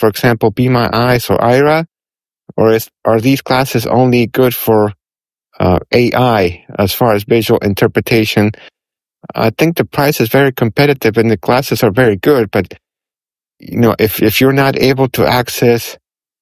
for example, Be My Eyes or Aira? Or are these classes only good for AI as far as visual interpretation? I think the price is very competitive and the classes are very good, but if you're not able to access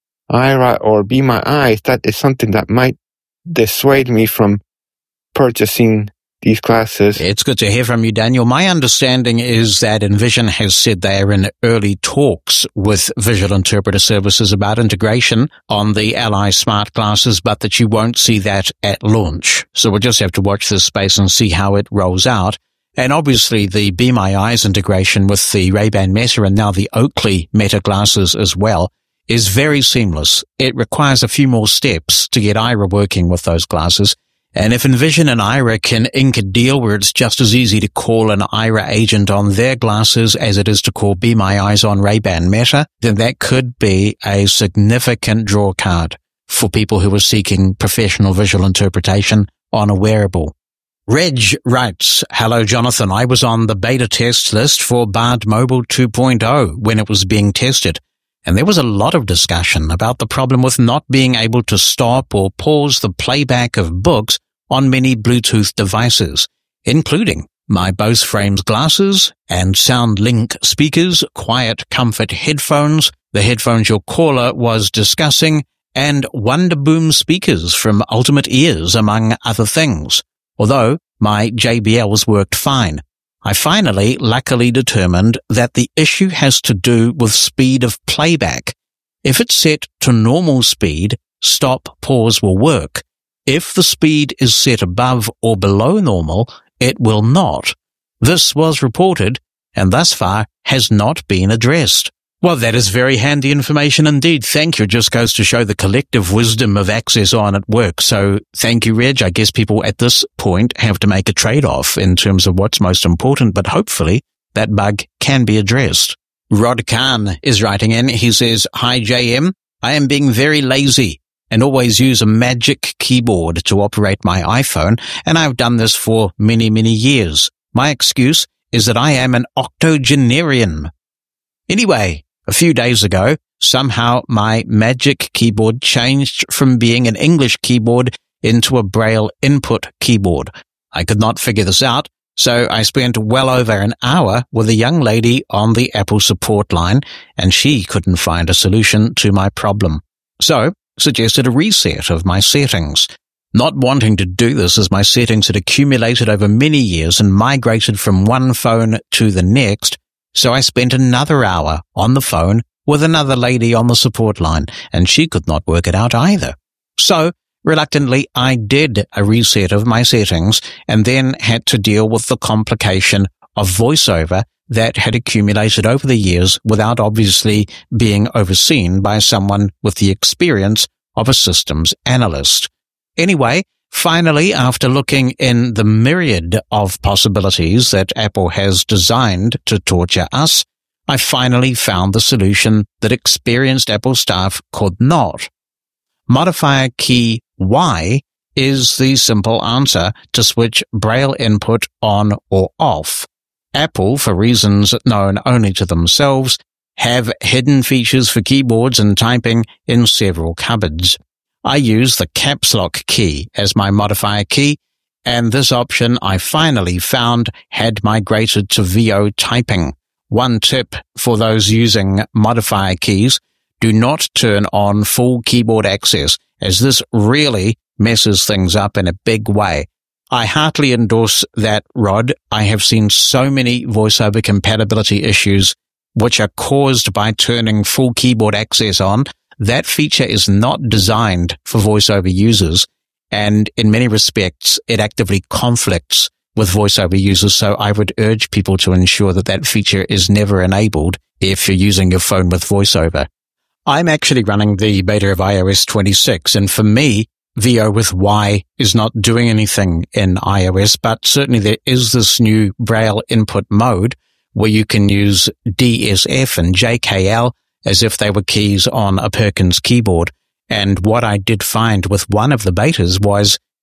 Aira or Be My Eyes, that is something that might dissuade me from purchasing these classes. It's good to hear from you, Daniel. My understanding is that Envision has said they are in early talks with visual interpreter services about integration on the Ally smart glasses, but that you won't see that at launch. So we'll just have to watch this space and see how it rolls out. And obviously the Be My Eyes integration with the Ray-Ban Meta and now the Oakley Meta glasses as well is very seamless. It requires a few more steps to get Aira working with those glasses. And if Envision and Aira can ink a deal where it's just as easy to call an Aira agent on their glasses as it is to call Be My Eyes on Ray-Ban Meta, then that could be a significant draw card for people who are seeking professional visual interpretation on a wearable. Reg writes, "Hello, Jonathan. I was on the beta test list for Bard Mobile 2.0 when it was being tested, and there was a lot of discussion about the problem with not being able to stop or pause the playback of books on many Bluetooth devices, including my Bose Frames glasses and SoundLink speakers, Quiet Comfort headphones, the headphones your caller was discussing, and Wonderboom speakers from Ultimate Ears, among other things. Although my JBLs worked fine. I finally luckily determined that the issue has to do with speed of playback. If it's set to normal speed, stop, pause will work. If the speed is set above or below normal, it will not. This was reported and thus far has not been addressed." Well, that is very handy information indeed. Thank you. It just goes to show the collective wisdom of Access On at work. So thank you, Reg. I guess people at this point have to make a trade-off in terms of what's most important, but hopefully that bug can be addressed. Rod Khan is writing in. He says, "Hi, JM. I am being very lazy and always use a Magic Keyboard to operate my iPhone, and I've done this for many, many years. My excuse is that I am an octogenarian. Anyway, a few days ago, somehow my Magic Keyboard changed from being an English keyboard into a Braille input keyboard. I could not figure this out, so I spent well over an hour with a young lady on the Apple support line, and she couldn't find a solution to my problem. So, suggested a reset of my settings. Not wanting to do this as my settings had accumulated over many years and migrated from one phone to the next, so I spent another hour on the phone with another lady on the support line, and she could not work it out either. So, reluctantly, I did a reset of my settings and then had to deal with the complication of VoiceOver that had accumulated over the years without obviously being overseen by someone with the experience of a systems analyst. Anyway, finally, after looking in the myriad of possibilities that Apple has designed to torture us, I finally found the solution that experienced Apple staff could not. Modifier key Y is the simple answer to switch Braille input on or off. Apple, for reasons known only to themselves, have hidden features for keyboards and typing in several cupboards. I use the caps lock key as my modifier key, and this option I finally found had migrated to VO typing. One tip for those using modifier keys: do not turn on full keyboard access, as this really messes things up in a big way. I heartily endorse that, Rod. I have seen so many VoiceOver compatibility issues which are caused by turning full keyboard access on. That feature is not designed for VoiceOver users, and in many respects, it actively conflicts with VoiceOver users, so I would urge people to ensure that that feature is never enabled if you're using your phone with VoiceOver. I'm actually running the beta of iOS 26, and for me, VO with Y is not doing anything in iOS, but certainly there is this new Braille input mode where you can use DSF and JKL as if they were keys on a Perkins keyboard. And what I did find with one of the betas was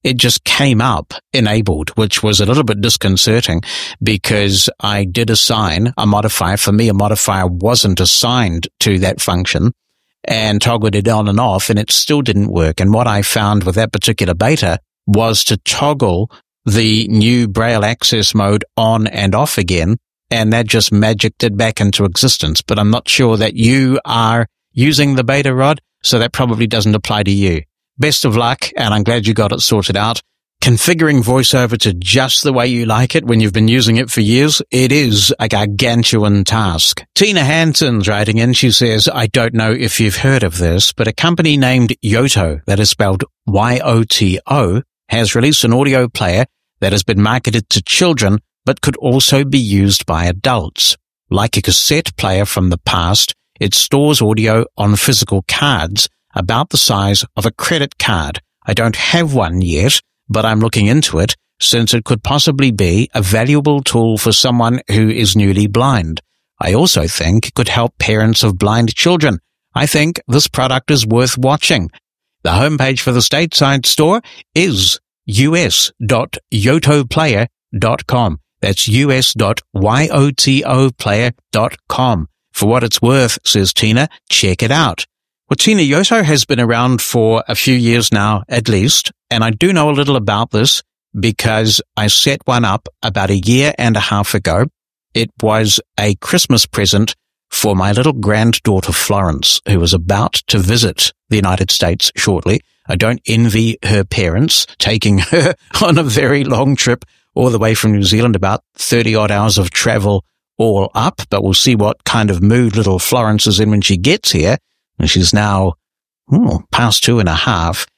it just came up enabled, which was a little bit disconcerting because I did assign a modifier. For me, a modifier wasn't assigned to that function, and toggled it on and off, and it still didn't work. And what I found with that particular beta was to toggle the new Braille access mode on and off again, and that just magicked it back into existence. But I'm not sure that you are using the beta, Rod, so that probably doesn't apply to you. Best of luck, and I'm glad you got it sorted out. Configuring VoiceOver to just the way you like it when you've been using it for years, it is a gargantuan task. Tina Hanson's writing in. She says, I don't know if you've heard of this, but a company named Yoto, that is spelled Y-O-T-O, has released an audio player that has been marketed to children but could also be used by adults. Like a cassette player from the past, it stores audio on physical cards about the size of a credit card. I don't have one yet, but I'm looking into it since it could possibly be a valuable tool for someone who is newly blind. I also think it could help parents of blind children. I think this product is worth watching. The homepage for the stateside store is us.yotoplayer.com. That's us.yotoplayer.com. For what it's worth, says Tina, check it out. Well, Tina, Yoto has been around for a few years now, at least, and I do know a little about this because I set one up about a year and a half ago. It was a Christmas present for my little granddaughter Florence, who was about to visit the United States shortly. I don't envy her parents taking her on a very long trip all the way from New Zealand, about 30-odd hours of travel all up, but we'll see what kind of mood little Florence is in when she gets here. And she's now past 2.5.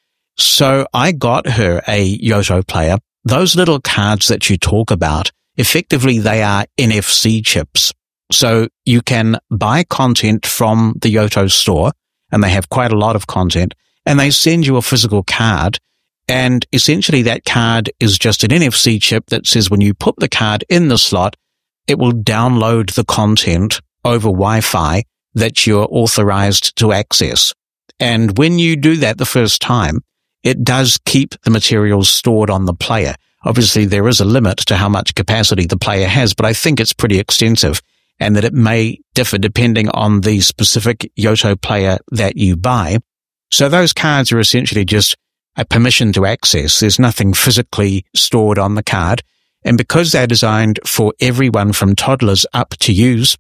So I got her a Yoto player. Those little cards that you talk about, effectively they are NFC chips. So you can buy content from the Yoto store, and they have quite a lot of content, and they send you a physical card. And essentially that card is just an NFC chip that says when you put the card in the slot, it will download the content over Wi-Fi that you're authorized to access. And when you do that the first time, it does keep the materials stored on the player. Obviously, there is a limit to how much capacity the player has, but I think it's pretty extensive, and that it may differ depending on the specific Yoto player that you buy. So those cards are essentially just a permission to access. There's nothing physically stored on the card. And because they're designed for everyone from toddlers up to use,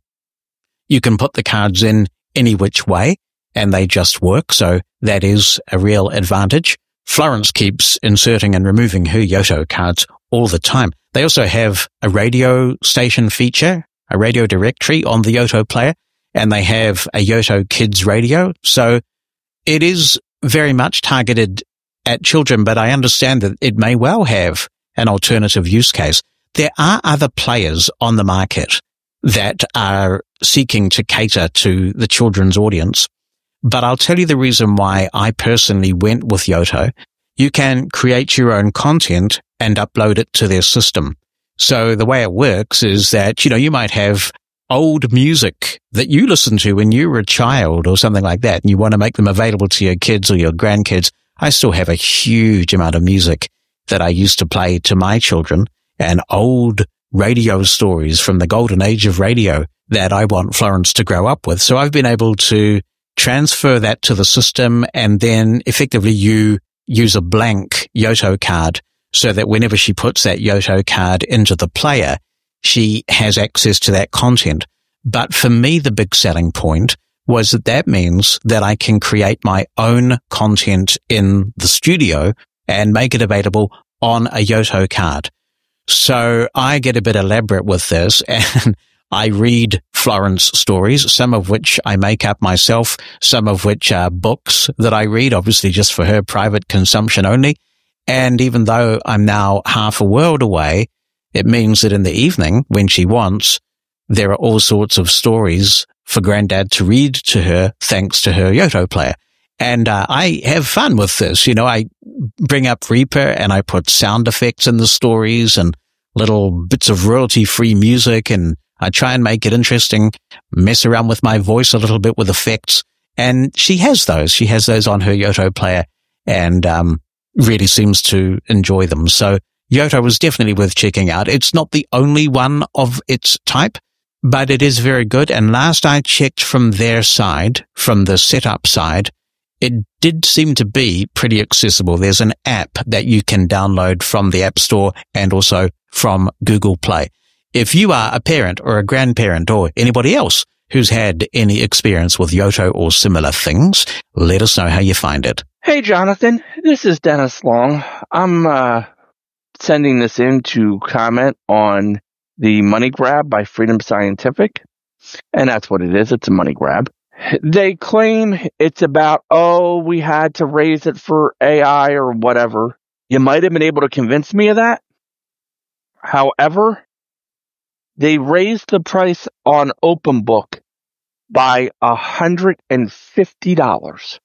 you can put the cards in any which way and they just work. So that is a real advantage. Florence keeps inserting and removing her Yoto cards all the time. They also have a radio station feature, a radio directory on the Yoto player, and they have a Yoto Kids radio. So it is very much targeted at children, but I understand that it may well have an alternative use case. There are other players on the market that are seeking to cater to the children's audience, but I'll tell you the reason why I personally went with Yoto. You can create your own content and upload it to their system. So the way it works is that, you might have old music that you listened to when you were a child or something like that, and you want to make them available to your kids or your grandkids. I still have a huge amount of music that I used to play to my children, and old radio stories from the golden age of radio that I want Florence to grow up with. So I've been able to transfer that to the system, and then effectively you use a blank Yoto card so that whenever she puts that Yoto card into the player, she has access to that content. But for me, the big selling point was that means that I can create my own content in the studio and make it available on a Yoto card. So I get a bit elaborate with this, and I read Florence stories, some of which I make up myself, some of which are books that I read, obviously just for her private consumption only. And even though I'm now half a world away, it means that in the evening, when she wants, there are all sorts of stories for Granddad to read to her thanks to her Yoto player. And I have fun with this. I bring up Reaper and I put sound effects in the stories and little bits of royalty-free music, and I try and make it interesting, mess around with my voice a little bit with effects. And she has those. She has those on her Yoto player. And really seems to enjoy them. So Yoto is definitely worth checking out. It's not the only one of its type, but it is very good. And last I checked from their side, from the setup side, it did seem to be pretty accessible. There's an app that you can download from the App Store and also from Google Play. If you are a parent or a grandparent or anybody else who's had any experience with Yoto or similar things, let us know how you find it. Hey, Jonathan, this is Dennis Long. I'm sending this in to comment on the money grab by Freedom Scientific, and that's what it is. It's a money grab. They claim it's about, we had to raise it for AI or whatever. You might have been able to convince me of that. However, they raised the price on OpenBook by $150.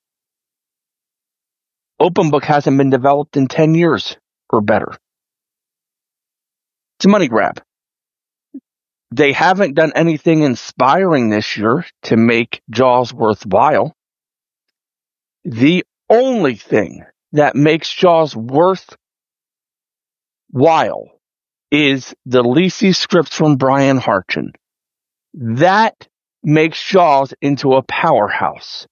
OpenBook hasn't been developed in 10 years or better. It's a money grab. They haven't done anything inspiring this year to make JAWS worthwhile. The only thing that makes JAWS worthwhile is the Lisi scripts from Brian Harchin. That makes JAWS into a powerhouse.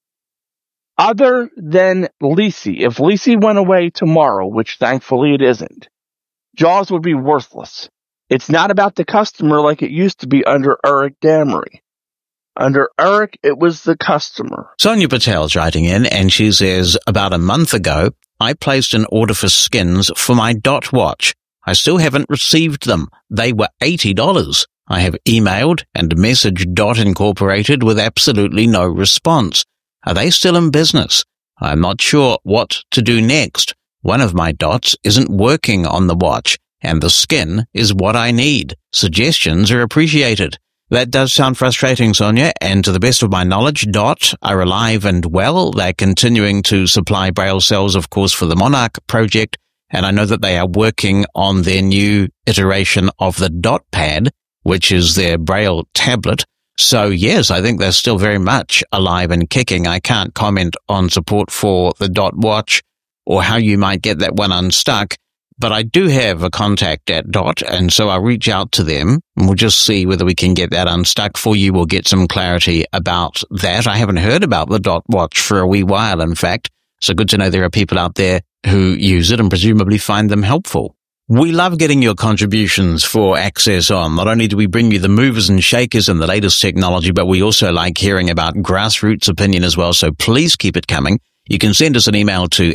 Other than Lisi, if Lisi went away tomorrow, which thankfully it isn't, JAWS would be worthless. It's not about the customer like it used to be under Eric Damery. Under Eric, it was the customer. Sonia Patel's writing in, and she says, about a month ago, I placed an order for skins for my Dot watch. I still haven't received them. They were $80. I have emailed and messaged Dot Incorporated with absolutely no response. Are they still in business? I'm not sure what to do next. One of my Dots isn't working on the watch, and the skin is what I need. Suggestions are appreciated. That does sound frustrating, Sonia, and to the best of my knowledge, Dot are alive and well. They're continuing to supply Braille cells, of course, for the Monarch project, and I know that they are working on their new iteration of the Dot Pad, which is their Braille tablet. So yes, I think they're still very much alive and kicking. I can't comment on support for the Dot watch or how you might get that one unstuck, but I do have a contact at Dot, and so I'll reach out to them, and we'll just see whether we can get that unstuck for you. We'll get some clarity about that. I haven't heard about the Dot watch for a wee while, in fact, so good to know there are people out there who use it and presumably find them helpful. We love getting your contributions for Access On. Not only do we bring you the movers and shakers and the latest technology, but we also like hearing about grassroots opinion as well, so please keep it coming. You can send us an email to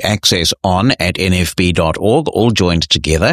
accesson@nfb.org, all joined together,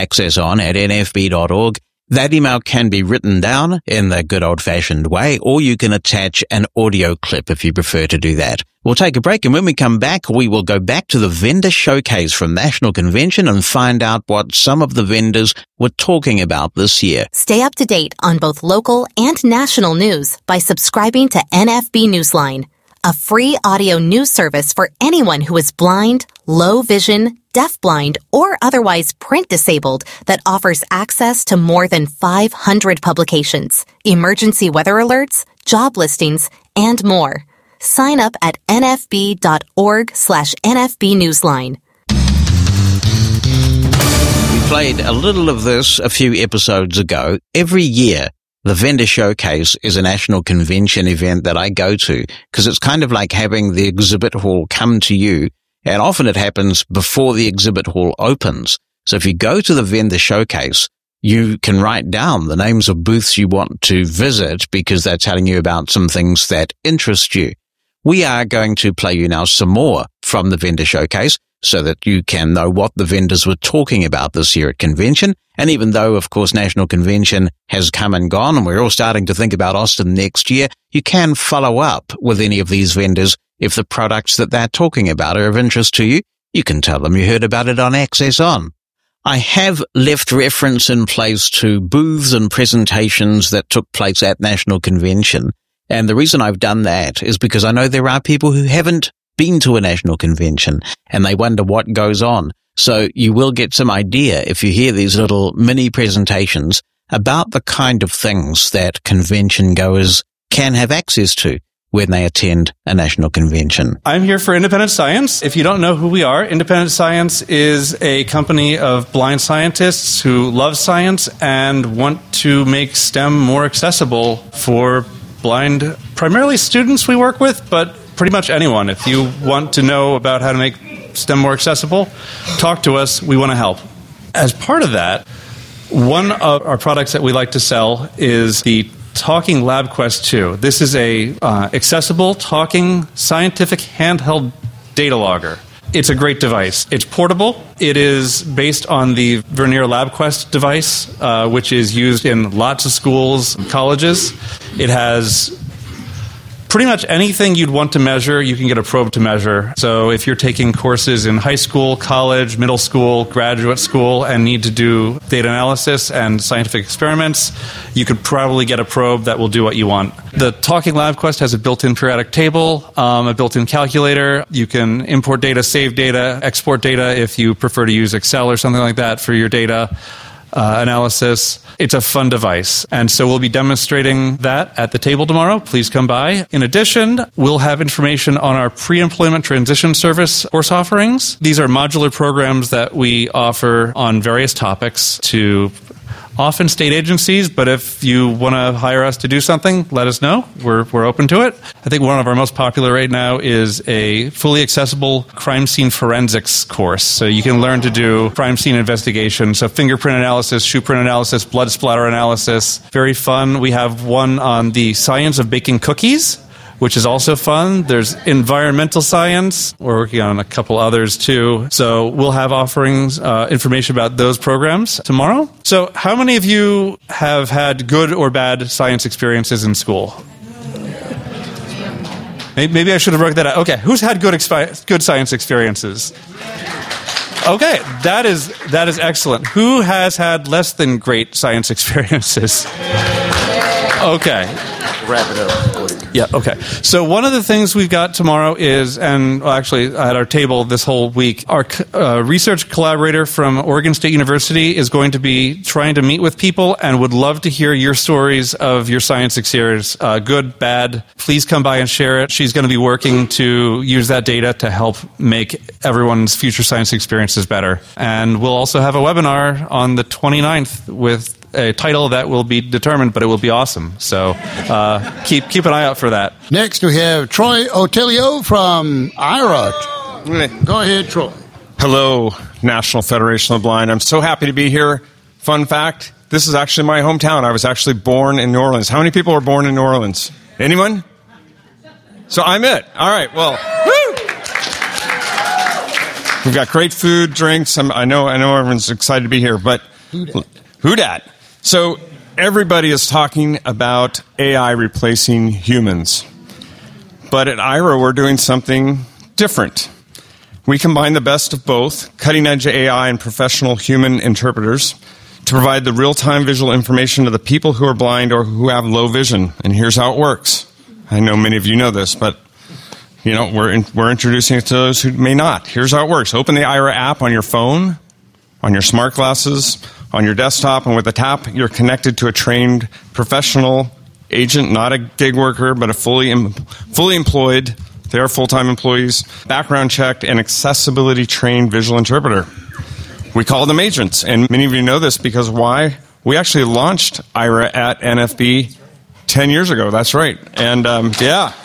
accesson@nfb.org. That email can be written down in the good old-fashioned way, or you can attach an audio clip if you prefer to do that. We'll take a break, and when we come back, we will go back to the vendor showcase from National Convention and find out what some of the vendors were talking about this year. Stay up to date on both local and national news by subscribing to NFB Newsline, a free audio news service for anyone who is blind, low vision, deafblind, or otherwise print disabled that offers access to more than 500 publications, emergency weather alerts, job listings, and more. Sign up at nfb.org/NFB Newsline. We played a little of this a few episodes ago. Every year, the Vendor Showcase is a national convention event that I go to because it's kind of like having the exhibit hall come to you, and often it happens before the exhibit hall opens. So if you go to the Vendor Showcase, you can write down the names of booths you want to visit because they're telling you about some things that interest you. We are going to play you now some more from the Vendor Showcase so that you can know what the vendors were talking about this year at convention. And even though, of course, National Convention has come and gone and we're all starting to think about Austin next year, you can follow up with any of these vendors. If the products that they're talking about are of interest to you, you can tell them you heard about it on Access On. I have left reference in place to booths and presentations that took place at National Convention. And the reason I've done that is because I know there are people who haven't been to a national convention and they wonder what goes on. So you will get some idea if you hear these little mini presentations about the kind of things that convention goers can have access to. when they attend a national convention? I'm here for Independent Science. If you don't know who we are, Independent Science is a company of blind scientists who love science and want to make STEM more accessible for blind, primarily students we work with, but pretty much anyone. If you want to know about how to make STEM more accessible, talk to us. We want to help. As part of that, one of our products that we like to sell is the Talking LabQuest 2. This is a accessible, talking, scientific handheld data logger. It's a great device. It's portable. It is based on the Vernier LabQuest device, which is used in lots of schools and colleges. It has pretty much anything you'd want to measure, you can get a probe to measure. So if you're taking courses in high school, college, middle school, graduate school, and need to do data analysis and scientific experiments, you could probably get a probe that will do what you want. The Talking LabQuest has a built-in periodic table, a built-in calculator. You can import data, save data, export data if you prefer to use Excel or something like that for your data analysis. It's a fun device. And so we'll be demonstrating that at the table tomorrow. Please come by. In addition, we'll have information on our pre-employment transition service course offerings. These are modular programs that we offer on various topics to often state agencies, but if you want to hire us to do something, let us know. We're open to it. I think one of our most popular right now is a fully accessible crime scene forensics course. So you can learn to do crime scene investigation, so fingerprint analysis, shoe print analysis, blood splatter analysis. Very fun. We have one on the science of baking cookies, which is also fun. There's environmental science. We're working on a couple others too. So we'll have offerings, information about those programs tomorrow. So how many of you have had good or bad science experiences in school? Maybe I should have worked that out. Okay, who's had good science experiences? Okay, that is excellent. Who has had less than great science experiences? Okay. Wrap it up. Yeah, okay. So one of the things we've got tomorrow is, actually at our table this whole week, our research collaborator from Oregon State University is going to be trying to meet with people and would love to hear your stories of your science experience, good, bad. Please come by and share it. She's going to be working to use that data to help make everyone's future science experiences better. And we'll also have a webinar on the 29th with a title that will be determined, but it will be awesome. So keep an eye out for that. Next, we have Troy Otelio from IRA. Go ahead, Troy. Hello, National Federation of the Blind. I'm so happy to be here. Fun fact, this is actually my hometown. I was actually born in New Orleans. How many people were born in New Orleans? Anyone? So I'm it. All right, well, woo! We've got great food, drinks. I know everyone's excited to be here, but who dat? So everybody is talking about AI replacing humans. But at IRA, we're doing something different. We combine the best of both, cutting-edge AI and professional human interpreters, to provide the real-time visual information to the people who are blind or who have low vision. And here's how it works. I know many of you know this, but we're introducing it to those who may not. Here's how it works. Open the IRA app on your phone, on your smart glasses, on your desktop, and with a tap, you're connected to a trained professional agent, not a gig worker, but a fully employed, they are full-time employees, background checked, and accessibility trained visual interpreter. We call them agents, and many of you know this because why? We actually launched IRA at NFB 10 years ago, that's right. And yeah.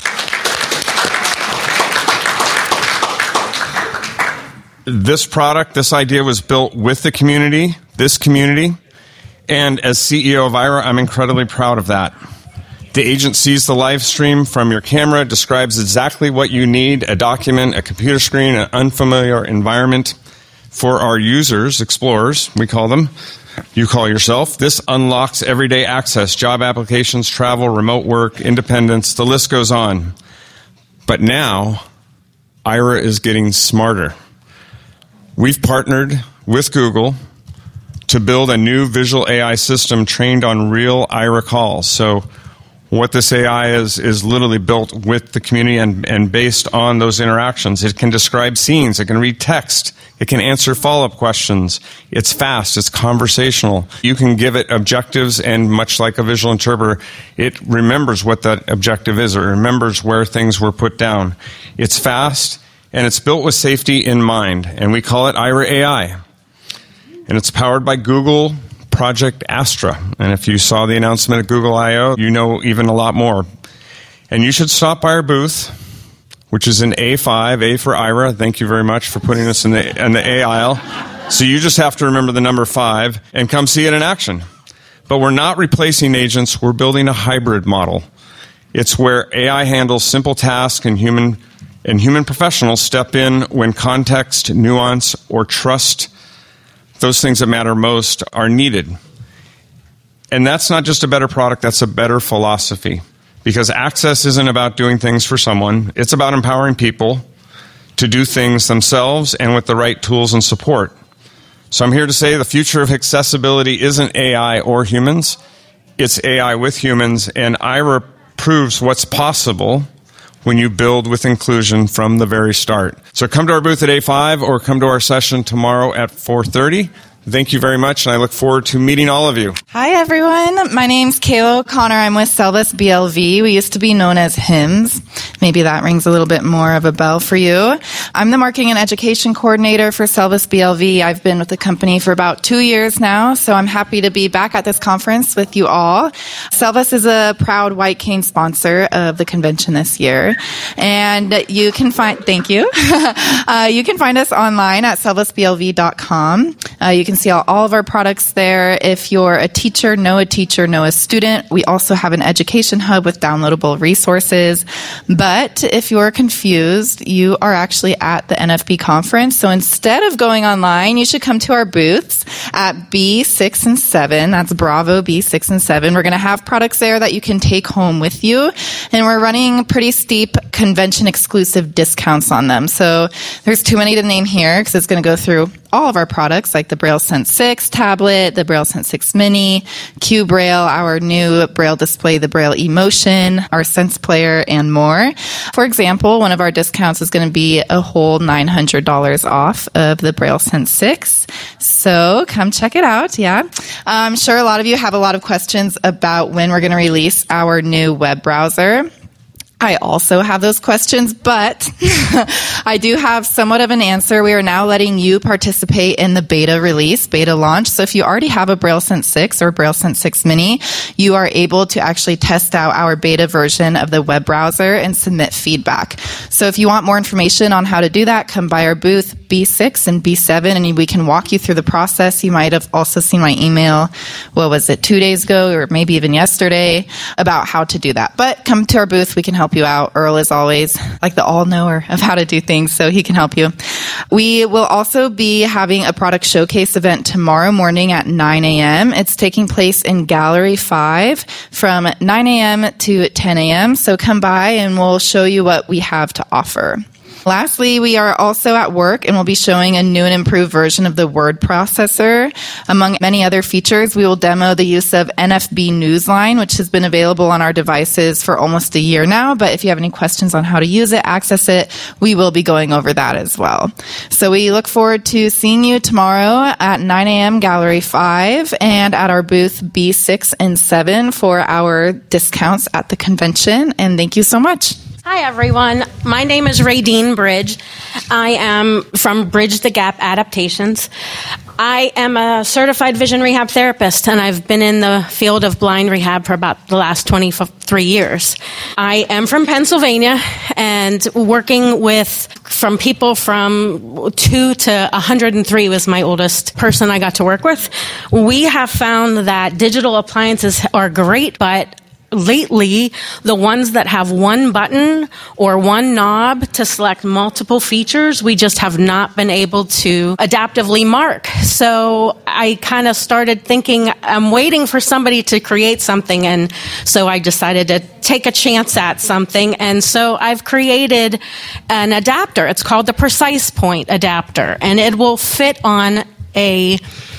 This product, this idea was built with the community, this community, and as CEO of IRA, I'm incredibly proud of that. The agent sees the live stream from your camera, describes exactly what you need, a document, a computer screen, an unfamiliar environment. For our users, explorers, we call them, you call yourself, this unlocks everyday access, job applications, travel, remote work, independence, the list goes on. But now, IRA is getting smarter. We've partnered with Google to build a new visual AI system trained on real IRA calls. So what this AI is literally built with the community and based on those interactions. It can describe scenes. It can read text. It can answer follow-up questions. It's fast. It's conversational. You can give it objectives, and much like a visual interpreter, it remembers what that objective is. It remembers where things were put down. It's fast, and it's built with safety in mind, and we call it Aira AI. And it's powered by Google Project Astra. And if you saw the announcement at Google I/O, you know even a lot more. And you should stop by our booth, which is in A5, A for Aira. Thank you very much for putting us in the A aisle. So you just have to remember the number 5 and come see it in action. But we're not replacing agents. We're building a hybrid model. It's where AI handles simple tasks and human professionals step in when context, nuance, or trust, those things that matter most, are needed. And that's not just a better product, that's a better philosophy. Because Access isn't about doing things for someone, it's about empowering people to do things themselves and with the right tools and support. So I'm here to say the future of accessibility isn't AI or humans, it's AI with humans, and Aira proves what's possible when you build with inclusion from the very start. So come to our booth at A5 or come to our session tomorrow at 4:30. Thank you very much, and I look forward to meeting all of you. Hi, everyone. My name's Kayla O'Connor. I'm with Selvis BLV. We used to be known as HIMS. Maybe that rings a little bit more of a bell for you. I'm the Marketing and Education Coordinator for Selvis BLV. I've been with the company for about 2 years now, so I'm happy to be back at this conference with you all. Selvis is a proud White Cane sponsor of the convention this year, and you can find, thank you. You can find us online at selvisblv.com. You can see all of our products there. If you're a teacher, know a student. We also have an education hub with downloadable resources. But if you're confused, you are actually at the NFB conference. So instead of going online, you should come to our booths at B6 and 7. That's Bravo B6 and 7. We're going to have products there that you can take home with you. And we're running pretty steep convention exclusive discounts on them. So there's too many to name here because it's going to go through all of our products like the Braille Sense 6 tablet, the Braille Sense 6 Mini, Q Braille, our new Braille display, the Braille eMotion, our Sense Player, and more. For example, one of our discounts is going to be a whole $900 off of the Braille Sense 6. So come check it out. Yeah. I'm sure a lot of you have a lot of questions about when we're going to release our new web browser. I also have those questions, but I do have somewhat of an answer. We are now letting you participate in the beta release, beta launch. So if you already have a Braille Sense 6 or Braille Sense 6 Mini, you are able to actually test out our beta version of the web browser and submit feedback. So if you want more information on how to do that, come by our booth B6 and B7 and we can walk you through the process. You might have also seen my email, 2 days ago or maybe even yesterday about how to do that. But come to our booth, we can help you out. Earl is always like the all-knower of how to do things, so he can help you. We will also be having a product showcase event tomorrow morning at 9 a.m. It's taking place in Gallery 5 from 9 a.m. to 10 a.m. So come by and we'll show you what we have to offer. Lastly, we are also at work and we'll be showing a new and improved version of the word processor. Among many other features, we will demo the use of NFB Newsline, which has been available on our devices for almost a year now. But if you have any questions on how to use it, access it, we will be going over that as well. So we look forward to seeing you tomorrow at 9 a.m. Gallery 5 and at our booth B6 and 7 for our discounts at the convention. And thank you so much. Hi, everyone. My name is Radine Bridge. I am from Bridge the Gap Adaptations. I am a certified vision rehab therapist, and I've been in the field of blind rehab for about the last 23 years. I am from Pennsylvania and working from people from 2 to 103 was my oldest person I got to work with. We have found that digital appliances are great, but lately, the ones that have one button or one knob to select multiple features, we just have not been able to adaptively mark. So I kind of started thinking, I'm waiting for somebody to create something, and so I decided to take a chance at something, and so I've created an adapter. It's called the Precise Point adapter, and it will fit on a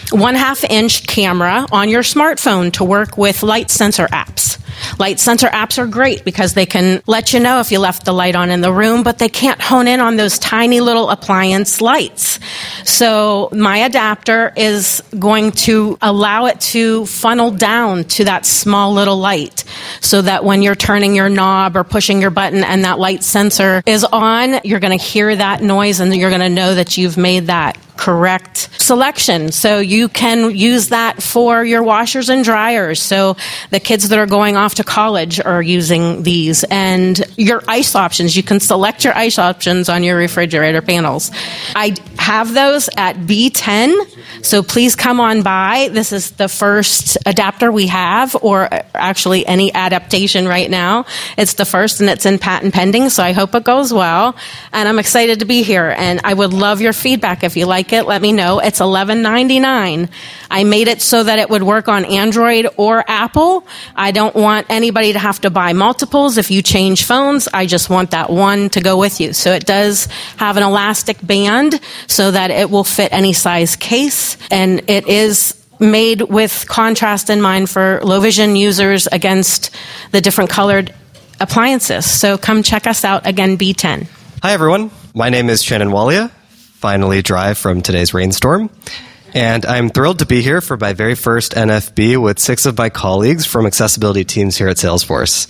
1/2-inch camera on your smartphone to work with light sensor apps. Light sensor apps are great because they can let you know if you left the light on in the room, but they can't hone in on those tiny little appliance lights. So my adapter is going to allow it to funnel down to that small little light so that when you're turning your knob or pushing your button and that light sensor is on, you're going to hear that noise and you're going to know that you've made that correct selection. So you can use that for your washers and dryers. So the kids that are going off to college are using these. And your ice options, you can select your ice options on your refrigerator panels. I have those at B10, so please come on by. This is the first adapter we have, or actually any adaptation right now. It's the first, and it's in patent pending, so I hope it goes well. And I'm excited to be here, and I would love your feedback. If you like it, let me know. It's $11.99. I made it so that it would work on Android or Apple. I don't want anybody to have to buy multiples. If you change phones, I just want that one to go with you. So it does have an elastic band so that it will fit any size case, and it is made with contrast in mind for low vision users against the different colored appliances. So come check us out. Again, B10. Hi, everyone. My name is Shannon Walia, finally dry from today's rainstorm. And I'm thrilled to be here for my very first NFB with 6 of my colleagues from accessibility teams here at Salesforce.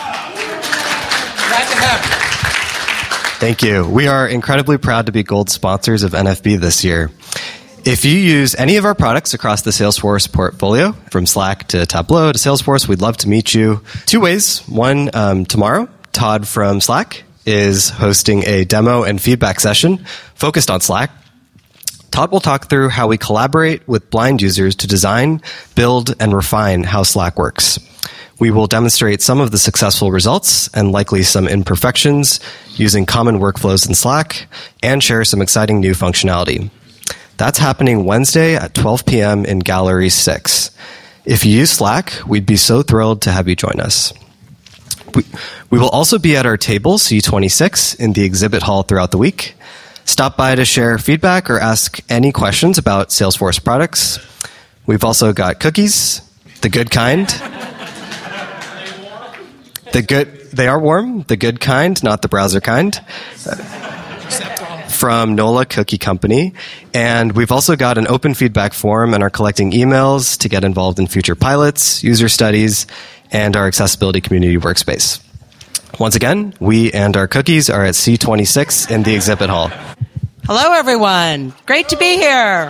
Glad to have you. Thank you. We are incredibly proud to be gold sponsors of NFB this year. If you use any of our products across the Salesforce portfolio, from Slack to Tableau to Salesforce, we'd love to meet you 2 ways. One, tomorrow, Todd from Slack is hosting a demo and feedback session focused on Slack. Todd will talk through how we collaborate with blind users to design, build, and refine how Slack works. We will demonstrate some of the successful results and likely some imperfections using common workflows in Slack and share some exciting new functionality. That's happening Wednesday at 12 p.m. in Gallery 6. If you use Slack, we'd be so thrilled to have you join us. We will also be at our table, C26, in the exhibit hall throughout the week. Stop by to share feedback or ask any questions about Salesforce products. We've also got cookies, the good kind. They are warm, the good kind, not the browser kind. From NOLA Cookie Company. And we've also got an open feedback forum and are collecting emails to get involved in future pilots, user studies, and our accessibility community workspace. Once again, we and our cookies are at C26 in the exhibit hall. Hello, everyone. Great to be here.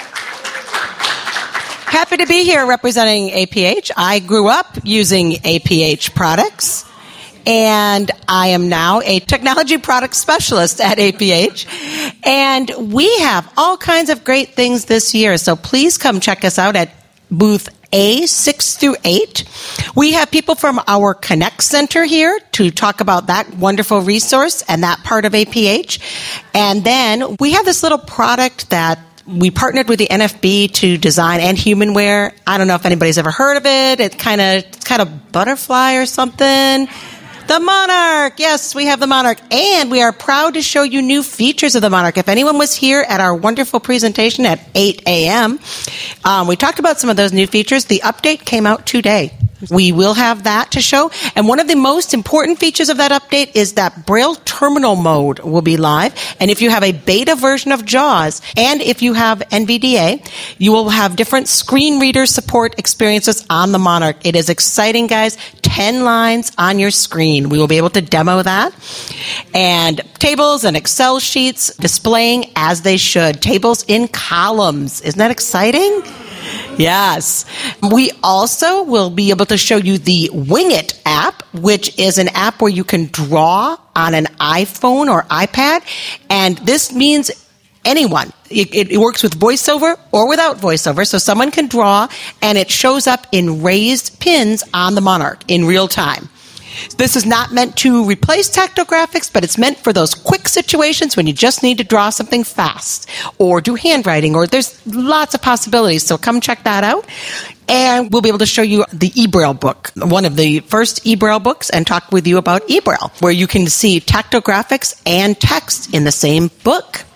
Happy to be here representing APH. I grew up using APH products, and I am now a technology product specialist at APH. And we have all kinds of great things this year, so please come check us out at booth A6 through 8. We have people from our Connect Center here to talk about that wonderful resource and that part of APH. And then we have this little product that we partnered with the NFB to design, and Humanware. I don't know if anybody's ever heard of it. It's kind of butterfly or something. The Monarch. Yes, we have the Monarch. And we are proud to show you new features of the Monarch. If anyone was here at our wonderful presentation at 8 a.m., we talked about some of those new features. The update came out today. We will have that to show. And one of the most important features of that update is that Braille terminal mode will be live. And if you have a beta version of JAWS, and if you have NVDA, you will have different screen reader support experiences on the Monarch. It is exciting, guys. 10 lines on your screen. We will be able to demo that. And tables and Excel sheets displaying as they should. Tables in columns. Isn't that exciting? Yes. We also will be able to show you the Wing It app, which is an app where you can draw on an iPhone or iPad. And this means anyone. It works with VoiceOver or without VoiceOver. So someone can draw and it shows up in raised pins on the Monarch in real time. This is not meant to replace tactographics, but it's meant for those quick situations when you just need to draw something fast or do handwriting, or there's lots of possibilities. So come check that out. And we'll be able to show you the eBraille book, one of the first eBraille books, and talk with you about eBraille, where you can see tactographics and text in the same book.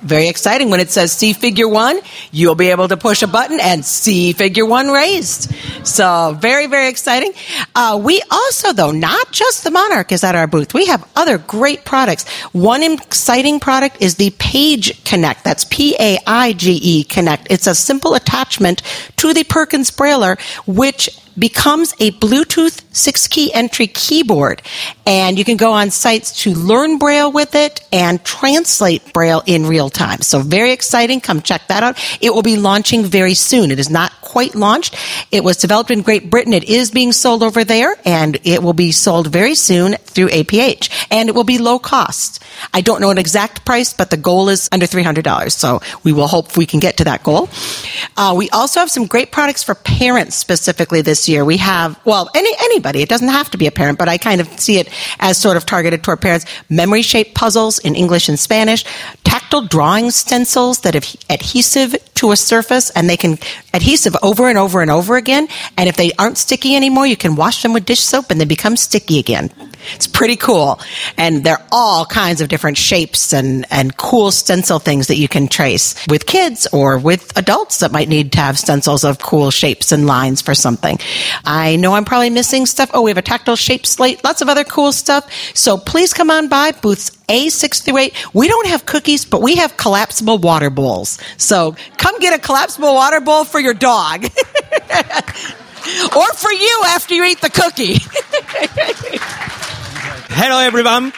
Very exciting. When it says see figure 1, you'll be able to push a button and see figure 1 raised. So very, very exciting. We also, though, not just the Monarch is at our booth. We have other great products. One exciting product is the Paige Connect. That's Paige Connect. It's a simple attachment to the Perkins Brailler, which becomes a Bluetooth 6-key entry keyboard. And you can go on sites to learn Braille with it and translate Braille in real time. So very exciting. Come check that out. It will be launching very soon. It is not quite launched. It was developed in Great Britain. It is being sold over there, and it will be sold very soon through APH. And it will be low cost. I don't know an exact price, but the goal is under $300. So we will hope we can get to that goal. We also have some great products for parents specifically this year. We have, anybody. It doesn't have to be a parent, but I kind of see it as sort of targeted toward parents. Memory-shaped puzzles in English and Spanish. Tactile drawing stencils that have adhesive to a surface, and they can adhesive over and over and over again. And if they aren't sticky anymore, you can wash them with dish soap and they become sticky again. It's pretty cool. And there are all kinds of different shapes and cool stencil things that you can trace with kids or with adults that might need to have stencils of cool shapes and lines for something. I know I'm probably missing stuff. Oh, we have a tactile shape slate, lots of other cool stuff. So please come on by booths A6 through 8. We don't have cookies, but we have collapsible water bowls. So come get a collapsible water bowl for your dog. Or for you after you eat the cookie. Hello, everyone.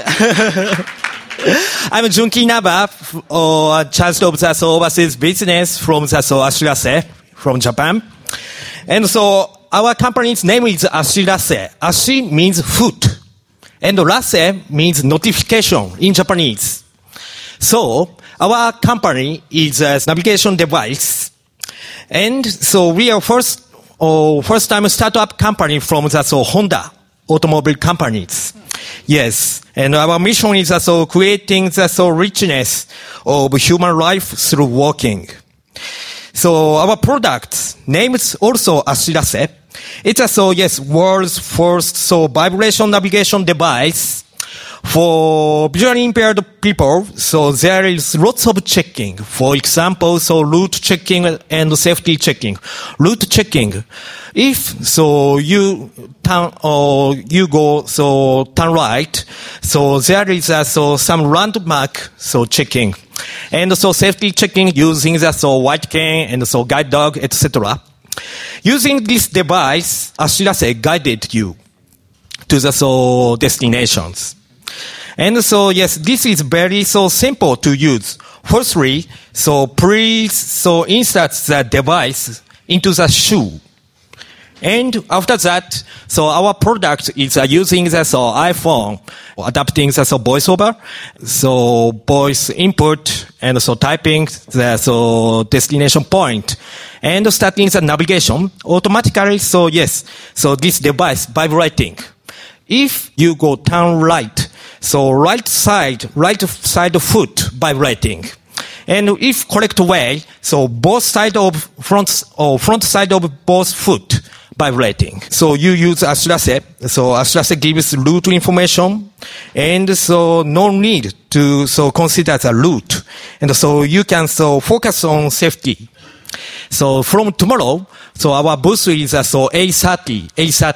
I'm Junki Naba, Chancellor of the Overseas Business from the Ashirase from Japan. And so our company's name is Ashirase. Ashi means foot. And Rase means notification in Japanese. So our company is a navigation device. And so we are first time startup company from the Honda automobile companies. Yes. And our mission is also creating the richness of human life through walking. So our product name is also Ashirase. It's also, world's first vibration navigation device for visually impaired people. So there is lots of checking. For example, route checking and safety checking. Route checking. If you turn right, so there is some landmark checking. And safety checking using the white cane and guide dog, etc. Using this device, Ashirase guided you to the destinations. And this is very simple to use. Firstly, please insert the device into the shoe. And after that, our product is using the iPhone, adapting the voiceover, voice input, and typing the destination point, and starting the navigation automatically. This device vibrating. If you go turn right, right side foot vibrating. And if correct way, both side of front side of both foot vibrating. So you use Ashirase. So Ashirase gives route information, and no need to consider the route. And you can focus on safety. So from tomorrow, our booth is A30.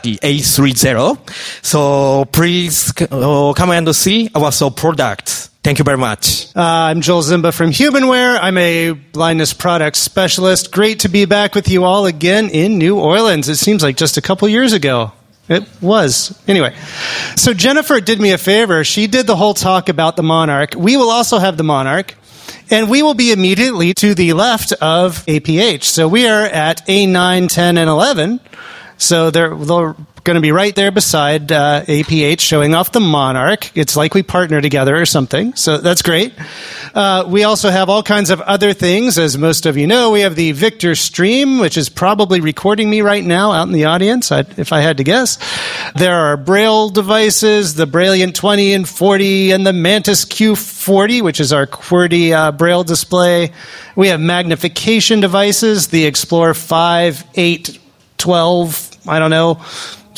So please come and see our products. Thank you very much. I'm Joel Zimba from Humanware. I'm a blindness product specialist. Great to be back with you all again in New Orleans. It seems like just a couple years ago. It was. Anyway, so Jennifer did me a favor. She did the whole talk about the Monarch. We will also have the Monarch. And we will be immediately to the left of APH. So we are at A9, 10, and 11. So they're going to be right there beside APH, showing off the Monarch. It's like we partner together or something. So that's great. We also have all kinds of other things. As most of you know, we have the Victor Stream, which is probably recording me right now out in the audience, if I had to guess. There are Braille devices, the Brailliant 20 and 40, and the Mantis Q40, which is our QWERTY Braille display. We have magnification devices, the Explorer 5, 8, 12, I don't know,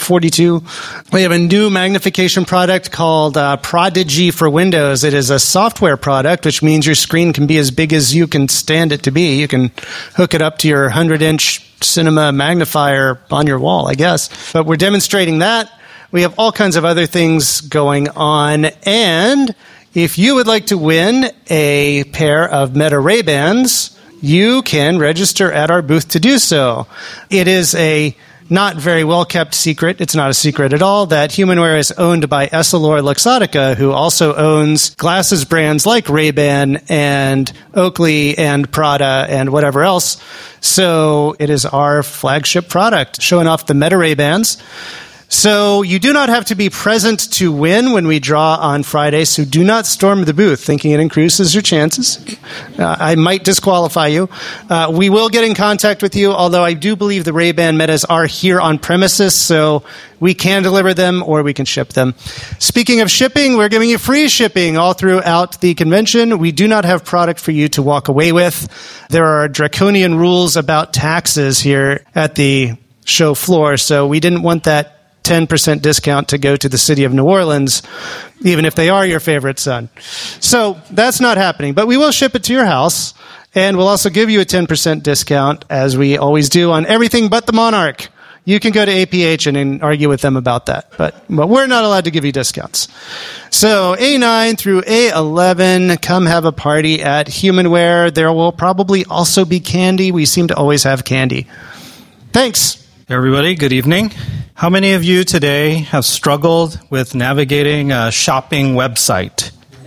42. We have a new magnification product called Prodigy for Windows. It is a software product, which means your screen can be as big as you can stand it to be. You can hook it up to your 100-inch cinema magnifier on your wall, I guess. But we're demonstrating that. We have all kinds of other things going on. And if you would like to win a pair of Meta Ray-Bans, you can register at our booth to do so. It is a not very well-kept secret. It's not a secret at all that Humanware is owned by EssilorLuxottica, who also owns glasses brands like Ray-Ban and Oakley and Prada and whatever else. So it is our flagship product, showing off the Meta Ray-Bans. So you do not have to be present to win when we draw on Friday, so do not storm the booth thinking it increases your chances. I might disqualify you. We will get in contact with you, although I do believe the Ray-Ban Metas are here on premises, so we can deliver them or we can ship them. Speaking of shipping, we're giving you free shipping all throughout the convention. We do not have product for you to walk away with. There are draconian rules about taxes here at the show floor, so we didn't want that 10% discount to go to the city of New Orleans, even if they are your favorite son. So that's not happening, but we will ship it to your house, and we'll also give you a 10% discount, as we always do on everything but the Monarch. You can go to APH and argue with them about that, but we're not allowed to give you discounts. So A9 through A11, come have a party at Humanware. There will probably also be candy. We seem to always have candy. Thanks. Everybody, good evening. How many of you today have struggled with navigating a shopping website?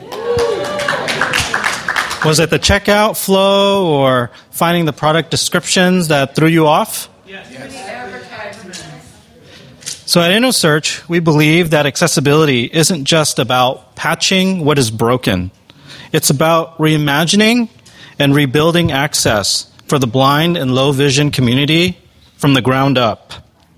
Was it the checkout flow or finding the product descriptions that threw you off? Yes. So at InnoSearch, we believe that accessibility isn't just about patching what is broken. It's about reimagining and rebuilding access for the blind and low vision community from the ground up.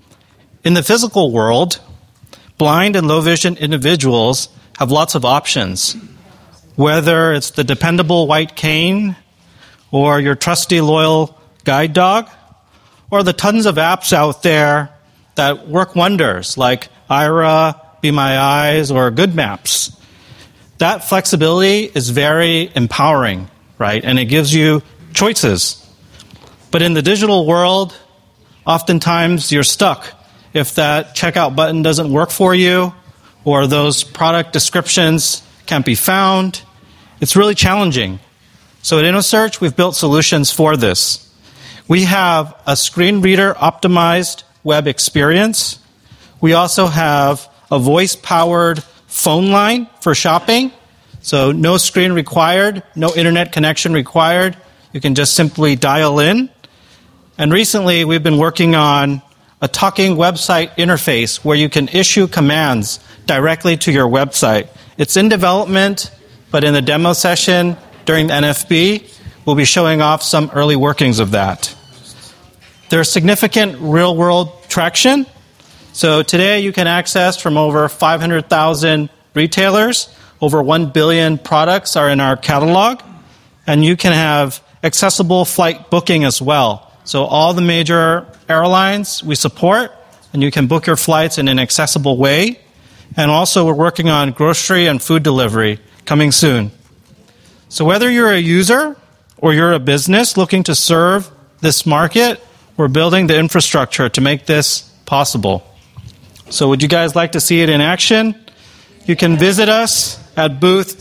In the physical world, blind and low vision individuals have lots of options, whether it's the dependable white cane or your trusty loyal guide dog, or the tons of apps out there that work wonders like Aira, Be My Eyes, or Good Maps. That flexibility is very empowering, right? And it gives you choices. But in the digital world, oftentimes you're stuck if that checkout button doesn't work for you or those product descriptions can't be found. It's really challenging. So at InnoSearch, we've built solutions for this. We have a screen reader optimized web experience. We also have a voice-powered phone line for shopping. So no screen required, no internet connection required. You can just simply dial in. And recently, we've been working on a talking website interface where you can issue commands directly to your website. It's in development, but in the demo session during the NFB, we'll be showing off some early workings of that. There's significant real-world traction. So today, you can access from over 500,000 retailers. Over 1 billion products are in our catalog. And you can have accessible flight booking as well. So all the major airlines we support, and you can book your flights in an accessible way. And also we're working on grocery and food delivery coming soon. So whether you're a user or you're a business looking to serve this market, we're building the infrastructure to make this possible. So would you guys like to see it in action? You can visit us at booth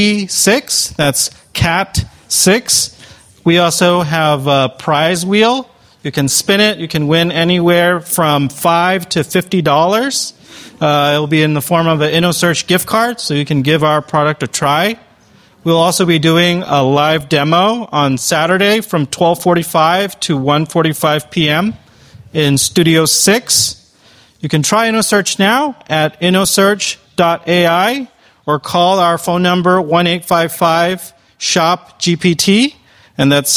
C6, that's CAT 6. We also have a prize wheel. You can spin it. You can win anywhere from $5 to $50. It will be in the form of an InnoSearch gift card, so you can give our product a try. We'll also be doing a live demo on Saturday from 12:45 to 1:45 p.m. in Studio 6. You can try InnoSearch now at innosearch.ai or call our phone number 1-855-SHOP-GPT, and that's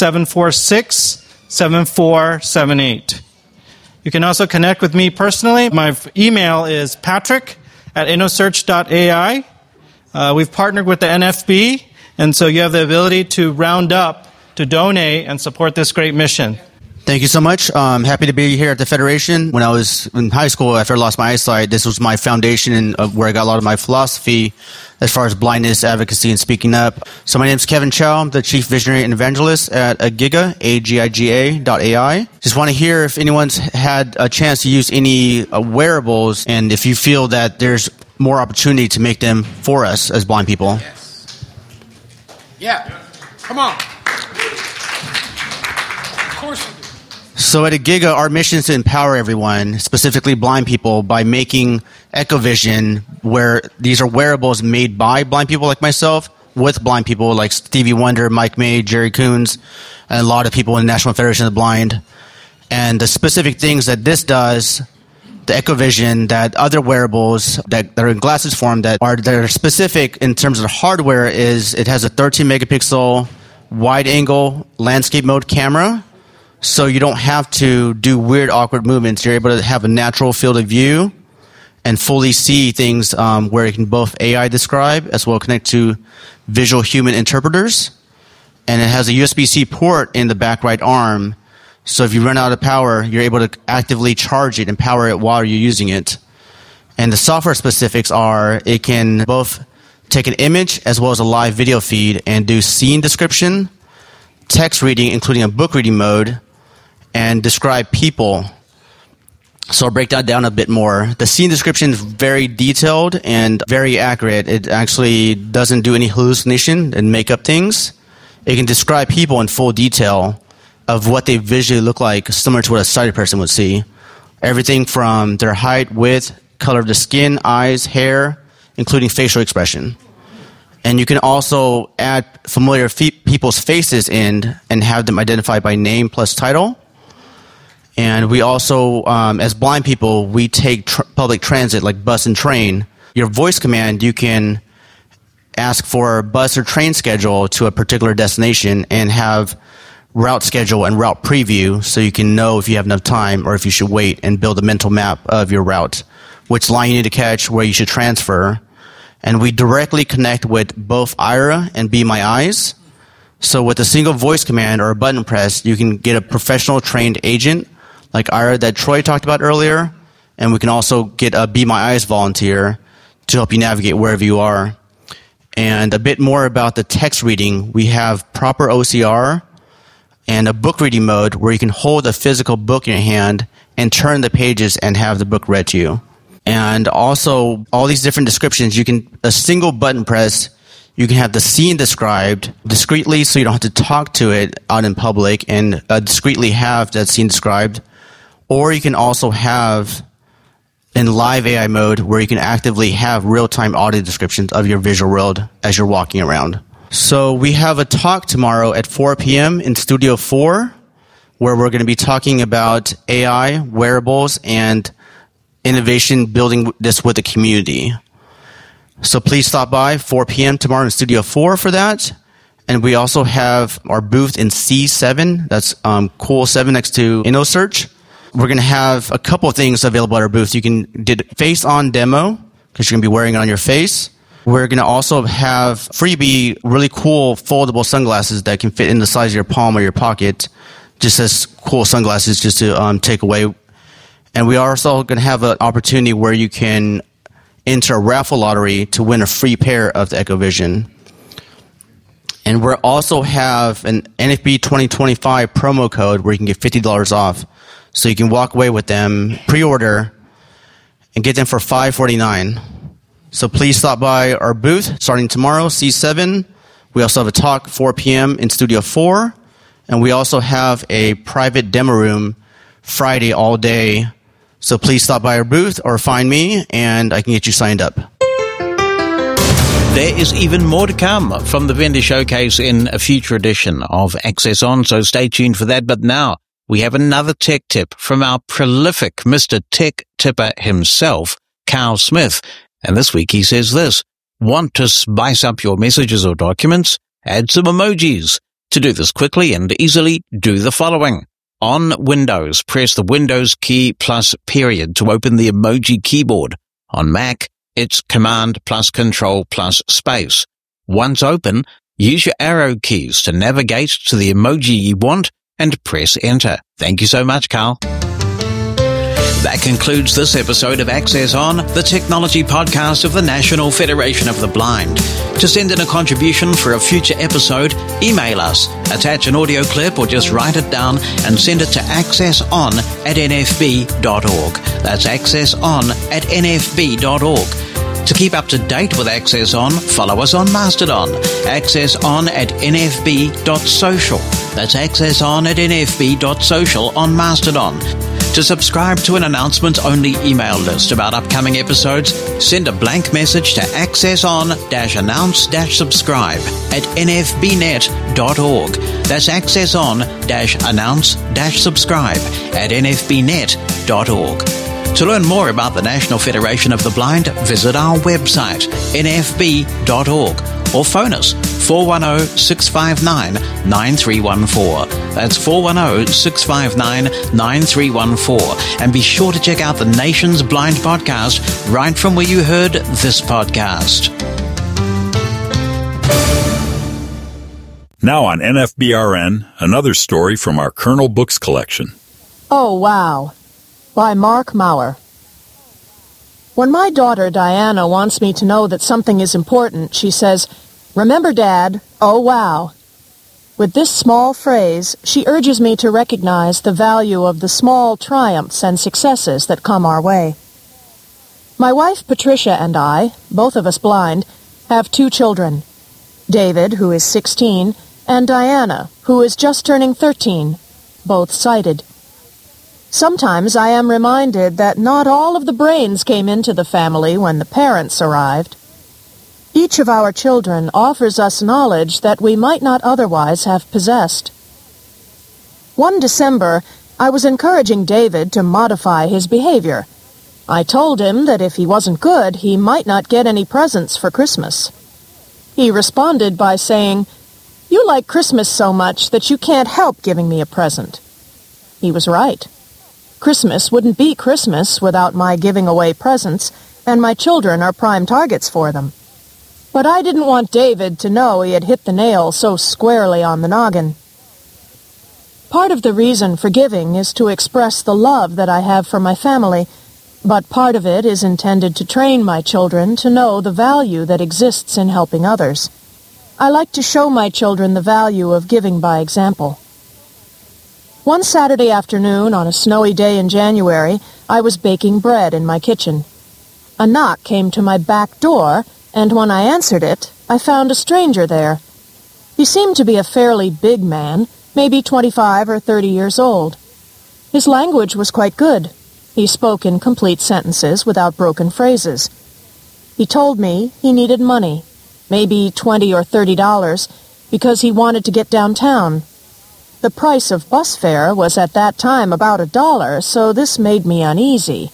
746-7478. You can also connect with me personally. My email is patrick@innosearch.ai. We've partnered with the NFB, and so you have the ability to round up to donate and support this great mission. Thank you so much. Happy to be here at the Federation. When I was in high school, after I lost my eyesight, this was my foundation and where I got a lot of my philosophy as far as blindness, advocacy, and speaking up. So my name is Kevin Chow. I'm the Chief Visionary and Evangelist at Agiga, AGIGA.ai. Just want to hear if anyone's had a chance to use any wearables and if you feel that there's more opportunity to make them for us as blind people. Yes. Yeah. Come on. Of course we do. So at Agiga, our mission is to empower everyone, specifically blind people, by making EchoVision, where these are wearables made by blind people like myself, with blind people like Stevie Wonder, Mike May, Jerry Coons, and a lot of people in the National Federation of the Blind. And the specific things that this does, the EchoVision, that other wearables that are in glasses form that are specific in terms of the hardware, is it has a 13 megapixel wide angle landscape mode camera. So you don't have to do weird, awkward movements. You're able to have a natural field of view and fully see things where it can both AI describe as well connect to visual human interpreters. And it has a USB-C port in the back right arm. So if you run out of power, you're able to actively charge it and power it while you're using it. And the software specifics are it can both take an image as well as a live video feed and do scene description, text reading, including a book reading mode, and describe people. So I'll break that down a bit more. The scene description is very detailed and very accurate. It actually doesn't do any hallucination and make up things. It can describe people in full detail of what they visually look like, similar to what a sighted person would see. Everything from their height, width, color of the skin, eyes, hair, including facial expression. And you can also add familiar people's faces in and have them identified by name plus title. And we also, as blind people, we take public transit like bus and train. Your voice command, you can ask for a bus or train schedule to a particular destination and have route schedule and route preview so you can know if you have enough time or if you should wait and build a mental map of your route, which line you need to catch, where you should transfer. And we directly connect with both Aira and Be My Eyes. So with a single voice command or a button press, you can get a professional trained agent like Aira that Troy talked about earlier. And we can also get a Be My Eyes volunteer to help you navigate wherever you are. And a bit more about the text reading. We have proper OCR and a book reading mode where you can hold a physical book in your hand and turn the pages and have the book read to you. And also, all these different descriptions, you can, a single button press, you can have the scene described discreetly so you don't have to talk to it out in public and discreetly have that scene described. Or you can also have in live AI mode where you can actively have real-time audio descriptions of your visual world as you're walking around. So we have a talk tomorrow at 4 p.m. in Studio 4 where we're going to be talking about AI, wearables, and innovation, building this with the community. So please stop by 4 p.m. tomorrow in Studio 4 for that. And we also have our booth in C7. That's Cool 7 next to InnoSearch. We're going to have a couple of things available at our booth. You can do face-on demo because you're going to be wearing it on your face. We're going to also have freebie, really cool foldable sunglasses that can fit in the size of your palm or your pocket. Just as cool sunglasses just to take away. And we are also going to have an opportunity where you can enter a raffle lottery to win a free pair of the EchoVision. And we also have an NFB 2025 promo code where you can get $50 off. So you can walk away with them, pre-order, and get them for $549. So please stop by our booth starting tomorrow, C7. We also have a talk 4 p.m. in Studio 4. And we also have a private demo room Friday all day. So please stop by our booth or find me, and I can get you signed up. There is even more to come from the Vendor Showcase in a future edition of Access On, so stay tuned for that. But now we have another tech tip from our prolific Mr. Tech Tipper himself, Carl Smith. And this week he says this: want to spice up your messages or documents? Add some emojis. To do this quickly and easily, do the following. On Windows, press the Windows key plus period to open the emoji keyboard. On Mac, it's Command plus Control plus space. Once open, use your arrow keys to navigate to the emoji you want and press enter. Thank you so much, Carl. That concludes this episode of Access On, the technology podcast of the National Federation of the Blind. To send in a contribution for a future episode, email us, attach an audio clip, or just write it down and send it to accesson@nfb.org. That's accesson@nfb.org. To keep up to date with Access On, follow us on Mastodon, accesson@nfb.social. That's accesson@nfb.social on Mastodon. To subscribe to an announcement-only email list about upcoming episodes, send a blank message to accesson-announce-subscribe@nfbnet.org. That's accesson-announce-subscribe@nfbnet.org. To learn more about the National Federation of the Blind, visit our website, nfb.org, or phone us, 410-659-9314. That's 410-659-9314. And be sure to check out the Nation's Blind podcast right from where you heard this podcast. Now on NFBRN, another story from our Kernel Books collection. Oh, Wow, by Mark Maurer. When my daughter Diana wants me to know that something is important, she says, "Remember, Dad, oh wow." With this small phrase, she urges me to recognize the value of the small triumphs and successes that come our way. My wife Patricia and I, both of us blind, have 2 children, David, who is 16, and Diana, who is just turning 13, both sighted. Sometimes I am reminded that not all of the brains came into the family when the parents arrived. Each of our children offers us knowledge that we might not otherwise have possessed. One December, I was encouraging David to modify his behavior. I told him that if he wasn't good, he might not get any presents for Christmas. He responded by saying, "You like Christmas so much that you can't help giving me a present." He was right. Christmas wouldn't be Christmas without my giving away presents, and my children are prime targets for them. But I didn't want David to know he had hit the nail so squarely on the noggin. Part of the reason for giving is to express the love that I have for my family, but part of it is intended to train my children to know the value that exists in helping others. I like to show my children the value of giving by example. One Saturday afternoon on a snowy day in January, I was baking bread in my kitchen. A knock came to my back door, and when I answered it, I found a stranger there. He seemed to be a fairly big man, maybe 25 or 30 years old. His language was quite good. He spoke in complete sentences without broken phrases. He told me he needed money, maybe $20 or $30, because he wanted to get downtown. The price of bus fare was at that time about $1, so this made me uneasy.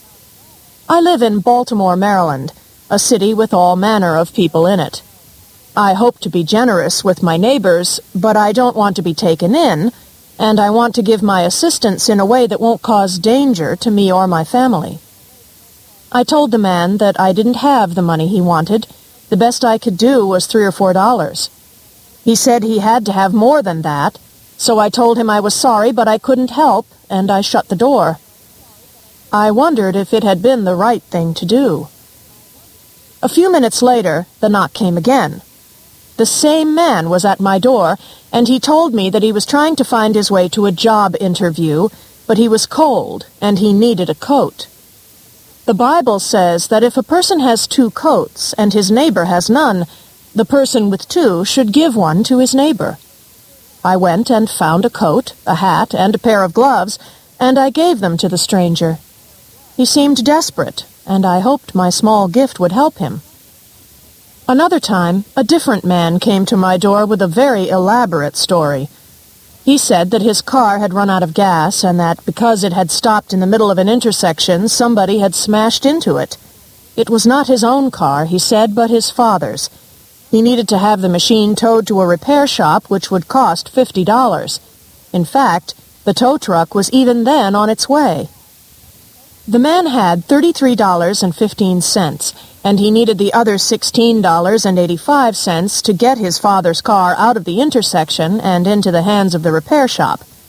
I live in Baltimore, Maryland, a city with all manner of people in it. I hope to be generous with my neighbors, but I don't want to be taken in, and I want to give my assistance in a way that won't cause danger to me or my family. I told the man that I didn't have the money he wanted. The best I could do was $3 or $4. He said he had to have more than that, so I told him I was sorry, but I couldn't help, and I shut the door. I wondered if it had been the right thing to do. A few minutes later, the knock came again. The same man was at my door, and he told me that he was trying to find his way to a job interview, but he was cold, and he needed a coat. The Bible says that if a person has 2 coats and his neighbor has none, the person with 2 should give one to his neighbor. I went and found a coat, a hat, and a pair of gloves, and I gave them to the stranger. He seemed desperate, and I hoped my small gift would help him. Another time, a different man came to my door with a very elaborate story. He said that his car had run out of gas and that because it had stopped in the middle of an intersection, somebody had smashed into it. It was not his own car, he said, but his father's. He needed to have the machine towed to a repair shop, which would cost $50. In fact, the tow truck was even then on its way. The man had $33.15, and he needed the other $16.85 to get his father's car out of the intersection and into the hands of the repair shop.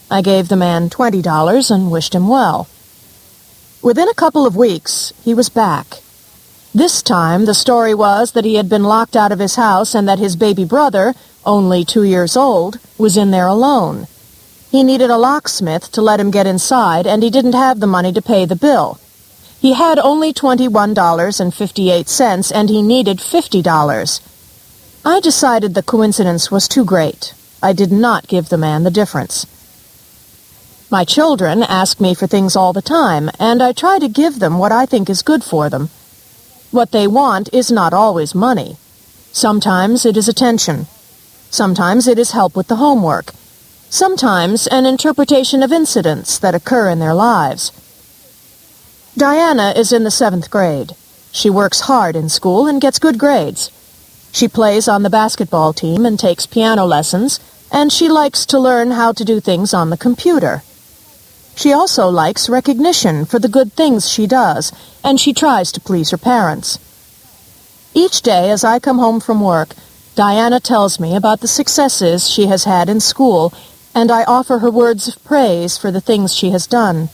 I gave the man $20 and wished him well. Within a couple of weeks, he was back. This time, the story was that he had been locked out of his house and that his baby brother, only 2 years old, was in there alone. He needed a locksmith to let him get inside, and he didn't have the money to pay the bill. He had only $21.58, and he needed $50. I decided the coincidence was too great. I did not give the man the difference. My children ask me for things all the time, and I try to give them what I think is good for them. What they want is not always money. Sometimes it is attention. Sometimes it is help with the homework. Sometimes an interpretation of incidents that occur in their lives. Diana is in the 7th grade. She works hard in school and gets good grades. She plays on the basketball team and takes piano lessons, and she likes to learn how to do things on the computer. She also likes recognition for the good things she does, and she tries to please her parents. Each day as I come home from work, Diana tells me about the successes she has had in school, and I offer her words of praise for the things she has done.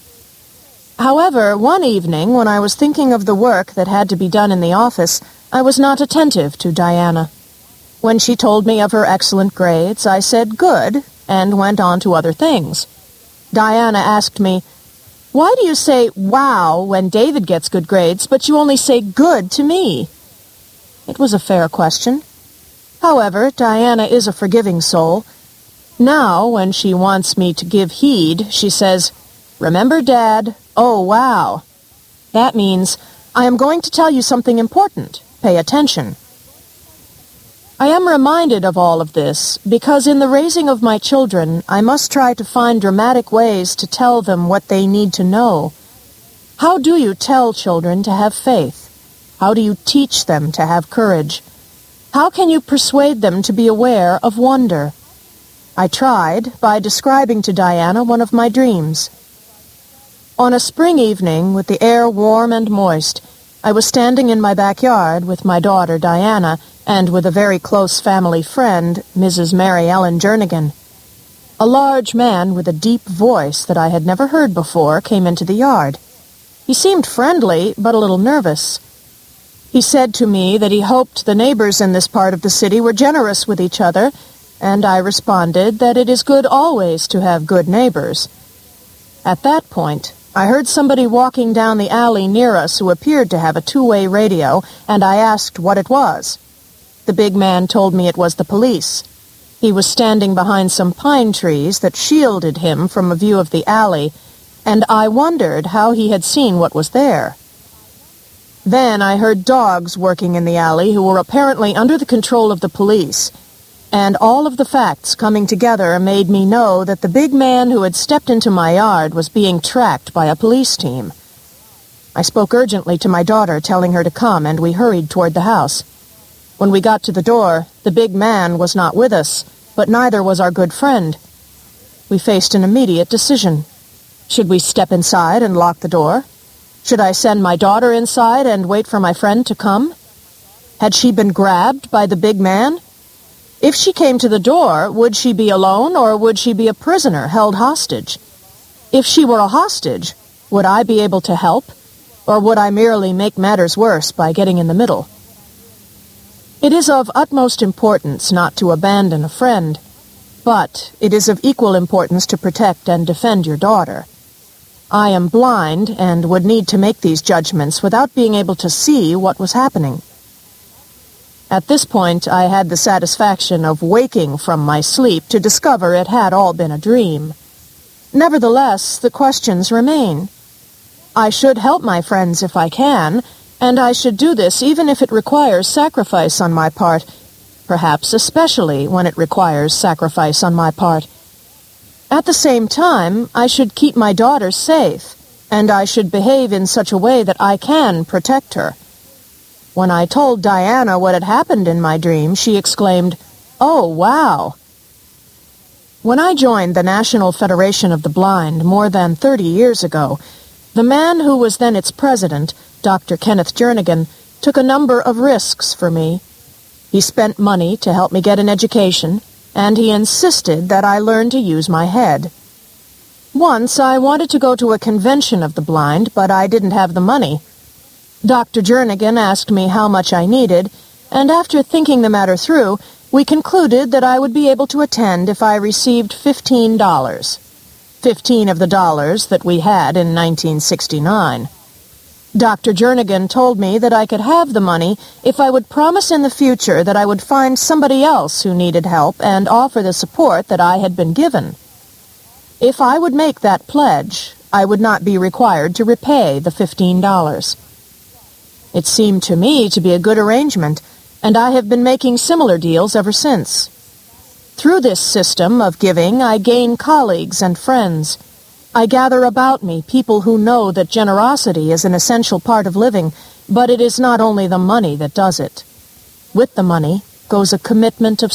However, one evening, when I was thinking of the work that had to be done in the office, I was not attentive to Diana. When she told me of her excellent grades, I said good, and went on to other things. Diana asked me, "Why do you say wow when David gets good grades, but you only say good to me?" It was a fair question. However, Diana is a forgiving soul. Now, when she wants me to give heed, she says, "Remember, Dad, oh wow." That means, I am going to tell you something important. Pay attention. I am reminded of all of this because in the raising of my children, I must try to find dramatic ways to tell them what they need to know. How do you tell children to have faith? How do you teach them to have courage? How can you persuade them to be aware of wonder? I tried by describing to Diana one of my dreams. On a spring evening, with the air warm and moist, I was standing in my backyard with my daughter Diana and with a very close family friend, Mrs. Mary Ellen Jernigan. A large man with a deep voice that I had never heard before came into the yard. He seemed friendly, but a little nervous. He said to me that he hoped the neighbors in this part of the city were generous with each other, and I responded that it is good always to have good neighbors. At that point, I heard somebody walking down the alley near us who appeared to have a two-way radio, and I asked what it was. The big man told me it was the police. He was standing behind some pine trees that shielded him from a view of the alley, and I wondered how he had seen what was there. Then I heard dogs working in the alley who were apparently under the control of the police, and all of the facts coming together made me know that the big man who had stepped into my yard was being tracked by a police team. I spoke urgently to my daughter, telling her to come, and we hurried toward the house. When we got to the door, the big man was not with us, but neither was our good friend. We faced an immediate decision. Should we step inside and lock the door? Should I send my daughter inside and wait for my friend to come? Had she been grabbed by the big man? If she came to the door, would she be alone or would she be a prisoner held hostage? If she were a hostage, would I be able to help, or would I merely make matters worse by getting in the middle? It is of utmost importance not to abandon a friend, but it is of equal importance to protect and defend your daughter. I am blind and would need to make these judgments without being able to see what was happening. At this point, I had the satisfaction of waking from my sleep to discover it had all been a dream. Nevertheless, the questions remain. I should help my friends if I can, and I should do this even if it requires sacrifice on my part, perhaps especially when it requires sacrifice on my part. At the same time, I should keep my daughter safe, and I should behave in such a way that I can protect her. When I told Diana what had happened in my dream, she exclaimed, "Oh, wow!" When I joined the National Federation of the Blind more than 30 years ago, the man who was then its president, Dr. Kenneth Jernigan, took a number of risks for me. He spent money to help me get an education, and he insisted that I learn to use my head. Once I wanted to go to a convention of the blind, but I didn't have the money. Dr. Jernigan asked me how much I needed, and after thinking the matter through, we concluded that I would be able to attend if I received $15. 15 of the dollars that we had in 1969. Dr. Jernigan told me that I could have the money if I would promise in the future that I would find somebody else who needed help and offer the support that I had been given. If I would make that pledge, I would not be required to repay the $15. It seemed to me to be a good arrangement, and I have been making similar deals ever since. Through this system of giving, I gain colleagues and friends. I gather about me people who know that generosity is an essential part of living, but it is not only the money that does it. With the money goes a commitment of